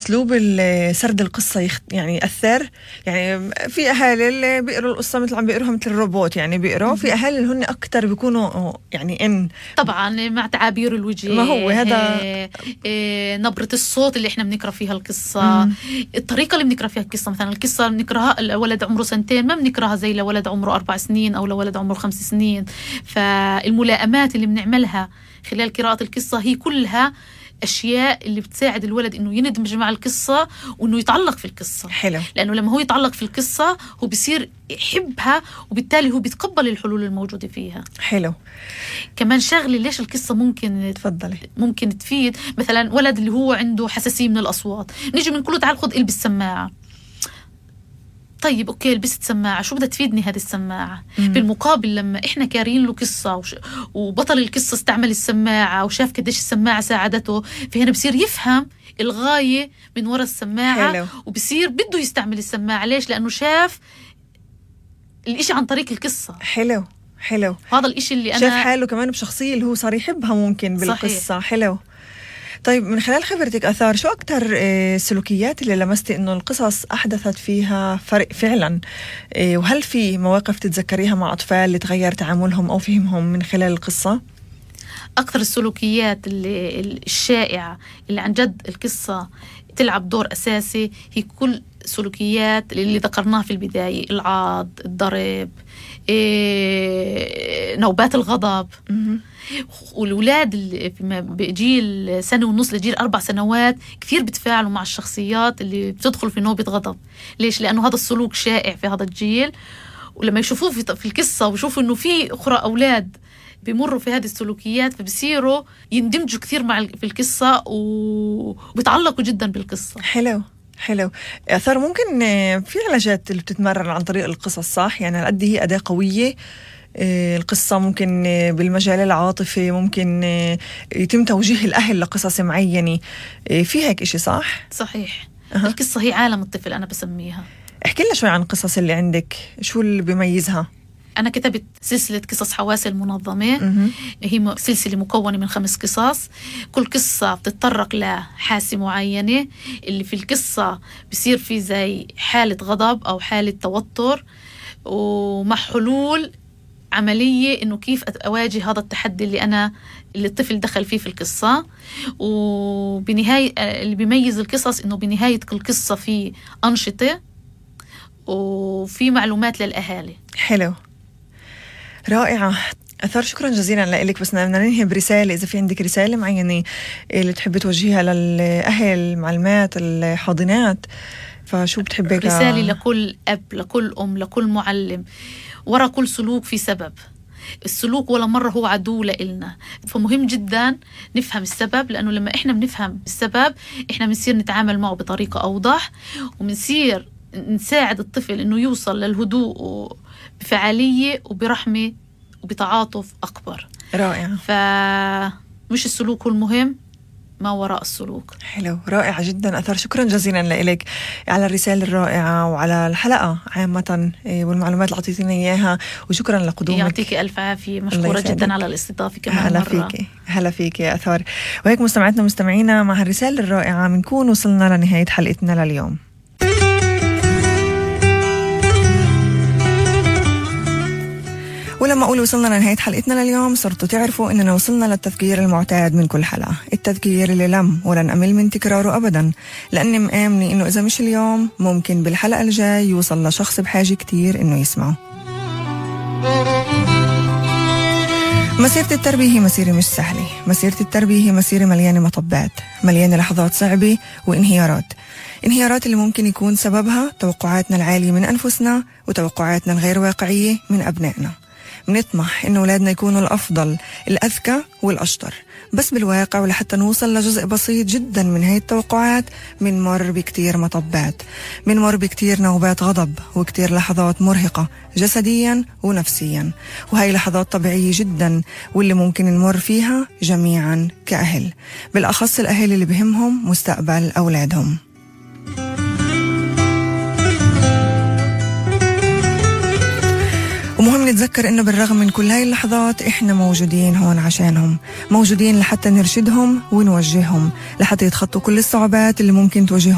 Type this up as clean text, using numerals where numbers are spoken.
أسلوب سرد القصة يعني يأثر؟ يعني في أهالي اللي بيقروا القصة مثل عم بيقروها مثل الروبوت، يعني بيقروا، في أهالي اللي هن أكتر بيكونوا يعني طبعا مع تعابير الوجه، ما هو هذا نبرة الصوت اللي احنا بنقرأ فيها القصة، الطريقة اللي بنقرأ فيها القصة. مثلا القصة بنقرأها لولد عمره 2 ما بنقرأها زي لولد عمره 4 سنين أو لولد عمره 5 سنين. فالملائمات اللي بنعملها خلال قراءة القصة هي كلها أشياء اللي بتساعد الولد إنه يندمج مع القصة وإنه يتعلق في القصة. حلو. لأنه لما هو يتعلق في القصة هو بيصير يحبها، وبالتالي هو بيتقبل الحلول الموجودة فيها. حلو. كمان شغلة ليش القصة ممكن تفيد. مثلا ولد اللي هو عنده حساسية من الأصوات، نيجي من كله تعال خد البس سماعة. طيب أوكي لبست سماعة، شو بدها تفيدني هذه السماعة؟ بالمقابل لما إحنا كارين له قصة وبطل القصة استعمل السماعة وشاف قديش السماعة ساعدته، فهنا بصير يفهم الغاية من وراء السماعة. حلو. وبصير بده يستعمل السماعة. ليش؟ لأنه شاف الإشي عن طريق القصة. حلو. هذا الإشي اللي أنا شاف حاله كمان بشخصية اللي هو صار يحبها ممكن بالقصة. صحيح. حلو. طيب من خلال خبرتك آثار، شو أكتر السلوكيات اللي لمستي إنه القصص أحدثت فيها فرق فعلا؟ وهل في مواقف تتذكريها مع أطفال اللي تغير تعاملهم أو فهمهم من خلال القصة؟ أكثر السلوكيات الشائعة اللي عن جد القصة تلعب دور أساسي هي كل سلوكيات اللي ذكرناها في البداية: العض، الضرب، نوبات الغضب. والولاد اللي بجيل 1.5 سنة لجيل 4 سنوات كثير بتفاعلوا مع الشخصيات اللي بتدخل في نوبة غضب. ليش؟ لأنه هذا السلوك شائع في هذا الجيل، ولما يشوفوه في القصة ويشوفوا إنه في أخرى أولاد بيمروا في هذه السلوكيات، فبصيروا يندمجوا كثير في القصة وبيتعلقوا جدا بالقصة. حلو. آثار، ممكن في علاجات اللي بتتمرن عن طريق القصص، صح؟ يعني قد هي أداة قوية القصة، ممكن بالمجال العاطفي ممكن يتم توجيه الأهل لقصص معينة، في هيك إشي، صح؟ صحيح. القصة هي عالم الطفل أنا بسميها. احكي لنا شوي عن القصص اللي عندك، شو اللي بيميزها؟ أنا كتبت سلسلة قصص حواس المنظمة. هي سلسلة مكونة من 5 قصص. كل قصة بتتطرق لحاسة معينة. اللي في القصة بيصير في زي حالة غضب أو حالة توتر، ومع حلول عملية إنه كيف أواجه هذا التحدي اللي الطفل دخل فيه في القصة. وبنهاية اللي بيميز القصص إنه بنهاية كل قصة في أنشطة وفي معلومات للأهالي. حلو. رائعة آثار، شكرا جزيلا لك. بس بدنا ننهي برسالة، إذا في عندك رسالة معينة اللي تحب توجهها للأهل، معلمات، الحاضنات، فشو بتحبي؟ رسالة لكل أب، لكل أم، لكل معلم: ورا كل سلوك في سبب. السلوك ولا مرة هو عدو لإلنا، فمهم جدا نفهم السبب، لأنه لما إحنا بنفهم السبب إحنا بنصير نتعامل معه بطريقة أوضح، وبنصير نساعد الطفل إنه يوصل للهدوء بفعالية وبرحمة وبتعاطف أكبر. رائع. فمش السلوك هو المهم، ما وراء السلوك. حلو. رائع جدا آثار، شكرا جزيلا لك على الرسالة الرائعة وعلى الحلقة عامة والمعلومات اللي أعطيتينا إياها، وشكرا لقدومك. يعطيك ألف عافية، مشكورة جدا على الاستضافة كمان مرة. هلا فيك يا آثار. وهيك مستمعينا مع هالرسالة الرائعة بنكون وصلنا لنهاية حلقتنا لليوم. ولما أقول وصلنا لنهاية حلقتنا لليوم، صرتوا تعرفوا إننا وصلنا للتذكير المعتاد من كل حلقة، التذكير اللي لم ولن أمل من تكراره أبدا، لأني مآمنة إنه إذا مش اليوم ممكن بالحلقة الجاي يوصل لشخص بحاجة كتير إنه يسمعه. مسيرة التربية هي مسيرة مش سهلة، مسيرة التربية هي مسيرة مليانة مطبات، مليانة لحظات صعبة انهيارات اللي ممكن يكون سببها توقعاتنا العالية من أنفسنا وتوقعاتنا الغير واقعية من أبنائنا. بنطمح إن أولادنا يكونوا الأفضل، الأذكى والأشطر، بس بالواقع ولحتى نوصل لجزء بسيط جدا من هاي التوقعات بنمر بكتير مطبات، بنمر بكتير نوبات غضب وكتير لحظات مرهقة جسديا ونفسيا، وهاي لحظات طبيعية جدا واللي ممكن نمر فيها جميعا كأهل، بالأخص الأهل اللي بهمهم مستقبل أولادهم. ومهم نتذكر إنه بالرغم من كل هاي اللحظات إحنا موجودين هون عشانهم، موجودين لحتى نرشدهم ونوجههم، لحتى يتخطوا كل الصعوبات اللي ممكن تواجههم